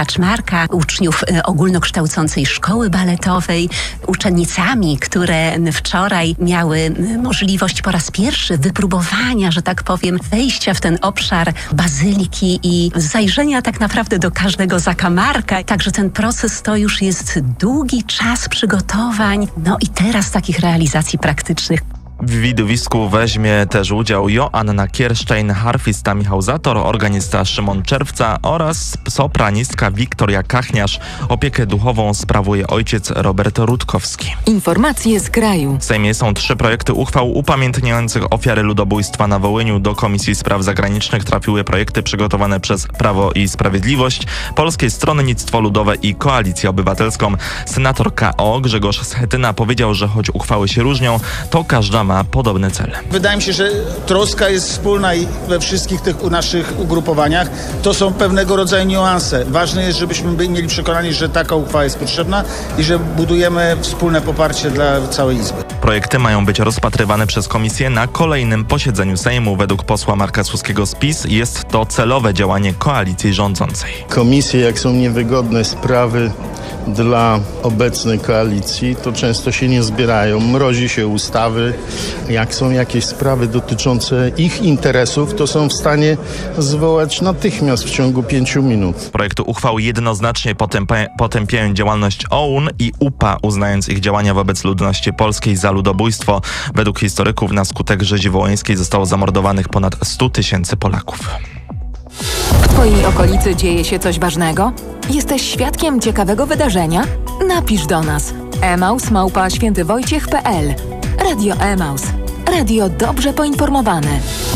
Kaczmarka, uczniów ogólnokształcącej szkoły baletowej, uczennicami, które wczoraj miały możliwość po raz pierwszy wypróbowania, że tak powiem, wejścia w ten obszar bazyliki i zajrzenia tak naprawdę do każdego zakamarka. Także ten proces to już jest długi czas przygotowań, no i teraz takich realizacji praktycznych. W widowisku weźmie też udział Joanna Kierszczejn, harfista Michał Zator, organista Szymon Czerwca oraz sopranistka Wiktoria Kachniarz. Opiekę duchową sprawuje ojciec Robert Rutkowski. Informacje z kraju. W Sejmie są 3 projekty uchwał upamiętniających ofiary ludobójstwa na Wołyniu. Do Komisji Spraw Zagranicznych trafiły projekty przygotowane przez Prawo i Sprawiedliwość, Polskie Stronnictwo Ludowe i Koalicję Obywatelską. Senator KO Grzegorz Schetyna powiedział, że choć uchwały się różnią, to każda ma podobny cel. Wydaje mi się, że troska jest wspólna i we wszystkich tych naszych ugrupowaniach. To są pewnego rodzaju niuanse. Ważne jest, żebyśmy mieli przekonanie, że taka uchwała jest potrzebna i że budujemy wspólne poparcie dla całej Izby. Projekty mają być rozpatrywane przez komisję na kolejnym posiedzeniu Sejmu. Według posła Marka Suskiego z PiS jest to celowe działanie koalicji rządzącej. Komisje, jak są niewygodne sprawy dla obecnej koalicji, to często się nie zbierają. Mrozi się ustawy. Jak są jakieś sprawy dotyczące ich interesów, to są w stanie zwołać natychmiast w ciągu 5 minut. Projekty uchwał jednoznacznie potępiają działalność OUN i UPA, uznając ich działania wobec ludności polskiej za ludobójstwo. Według historyków na skutek rzezi wołyńskiej zostało zamordowanych ponad 100 000 Polaków. W Twojej okolicy dzieje się coś ważnego? Jesteś świadkiem ciekawego wydarzenia? Napisz do nas. emaus@świętywojciech.pl. Radio Emaus. Radio dobrze poinformowane.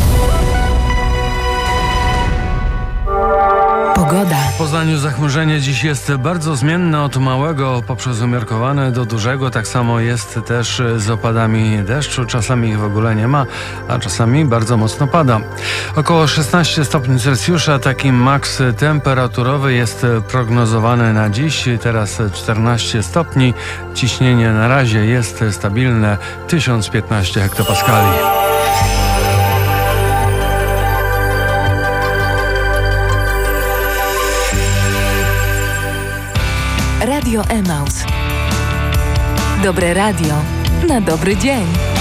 Pogoda. W Poznaniu zachmurzenie dziś jest bardzo zmienne, od małego poprzez umiarkowane do dużego. Tak samo jest też z opadami deszczu. Czasami ich w ogóle nie ma, a czasami bardzo mocno pada. Około 16 stopni Celsjusza, taki maks temperaturowy jest prognozowany na dziś. Teraz 14 stopni. Ciśnienie na razie jest stabilne, 1015 hektopaskali. Radio Emaus. Dobre radio na dobry dzień.